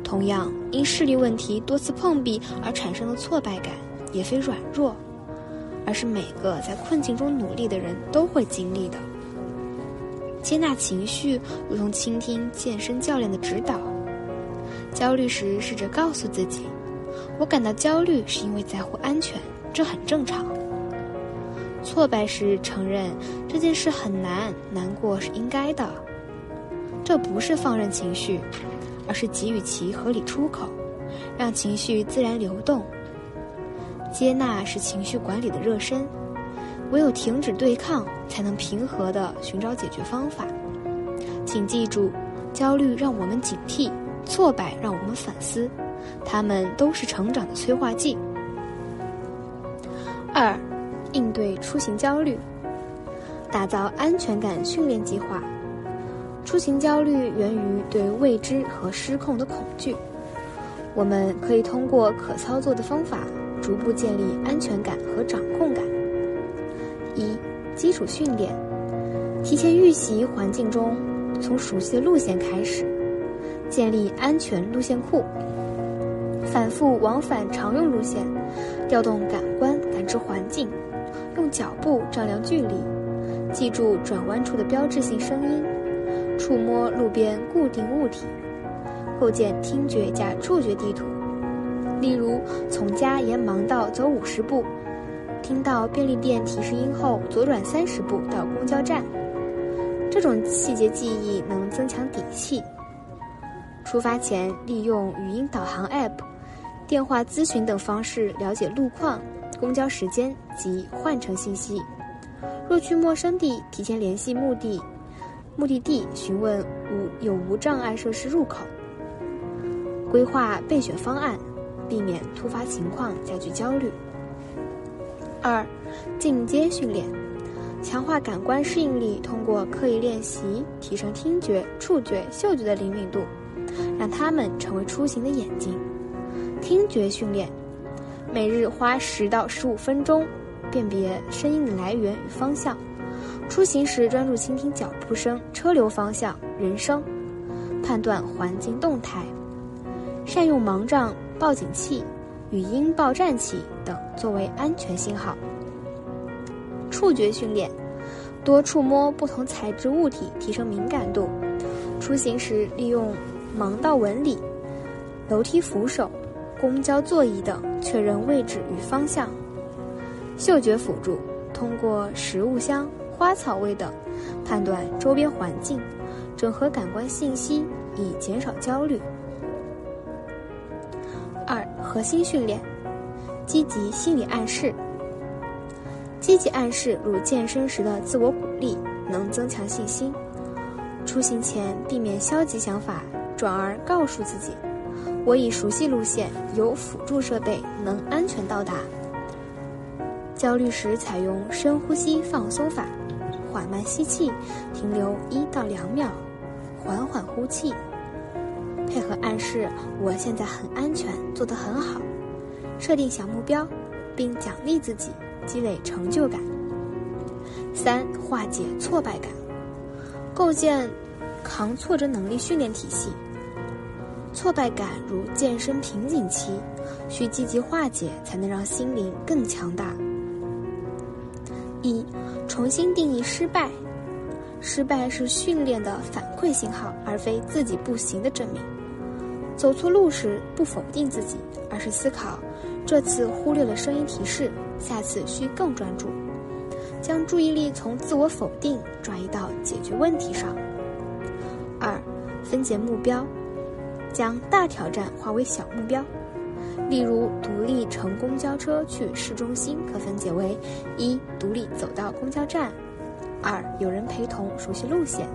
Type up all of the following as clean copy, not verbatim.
同样，因视力问题多次碰壁而产生的挫败感也非软弱，而是每个在困境中努力的人都会经历的。接纳情绪如同倾听健身教练的指导。焦虑时试着告诉自己，我感到焦虑是因为在乎安全，这很正常。挫败时承认这件事很难，难过是应该的。这不是放任情绪，而是给予其合理出口，让情绪自然流动。接纳是情绪管理的热身，唯有停止对抗，才能平和地寻找解决方法。请记住，焦虑让我们警惕，挫败让我们反思，它们都是成长的催化剂。2. 应对出行焦虑，打造安全感训练计划。出行焦虑源于对未知和失控的恐惧，我们可以通过可操作的方法逐步建立安全感和掌控感。1. 基础训练，提前预习环境中，从熟悉的路线开始，建立安全路线库，反复往返常用路线，调动感官感知环境，用脚步丈量距离，记住转弯处的标志性声音，触摸路边固定物体，构建听觉加触觉地图。例如，从家沿盲道走50步，听到便利店提示音后左转30步到公交站。这种细节记忆能增强底气。出发前利用语音导航 App、电话咨询等方式了解路况、公交时间及换乘信息。若去陌生地，提前联系目的地，询问有无障碍设施入口。规划备选方案，避免突发情况加剧焦虑。2. 进阶训练，强化感官适应力，通过刻意练习提升听觉、触觉、嗅觉的灵敏度，让它们成为出行的眼睛。听觉训练，每日花10到15分钟，辨别声音的来源与方向。出行时专注倾听脚步声、车流方向、人声，判断环境动态，善用盲杖、报警器、语音报站器等作为安全信号。触觉训练，多触摸不同材质物体，提升敏感度。出行时利用盲道纹理、楼梯扶手、公交座椅等确认位置与方向。嗅觉辅助，通过食物香、花草味等判断周边环境，整合感官信息以减少焦虑。2. 核心训练，积极心理暗示。积极暗示如健身时的自我鼓励，能增强信心。出行前避免消极想法，转而告诉自己，我已熟悉路线，有辅助设备，能安全到达。焦虑时采用深呼吸放松法，缓慢吸气，停留1到2秒，缓缓呼气，配合暗示我现在很安全，做得很好。设定小目标，并奖励自己，积累成就感。3. 化解挫败感，构建抗挫折能力训练体系。挫败感如健身瓶颈期，需积极化解，才能让心灵更强大。1. 重新定义失败。失败是训练的反馈信号，而非自己不行的证明。走错路时，不否定自己，而是思考，这次忽略了声音提示，下次需更专注。将注意力从自我否定转移到解决问题上。2. 分解目标，将大挑战化为小目标。例如，独立乘公交车去市中心可分解为：1. 独立走到公交站；2. 有人陪同熟悉路线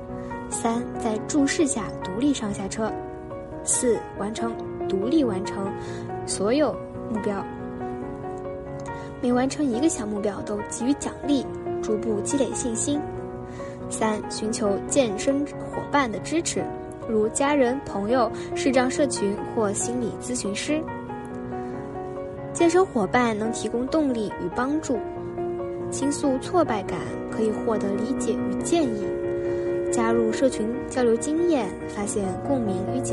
；3. 在注视下独立上下车；4. 独立完成所有目标。每完成一个小目标都给予奖励，逐步积累信心。3. 寻求健身伙伴的支持，如家人、朋友、视障社群或心理咨询师。健身伙伴能提供动力与帮助。倾诉挫败感可以获得理解与建议。加入社群交流经验，发现共鸣与解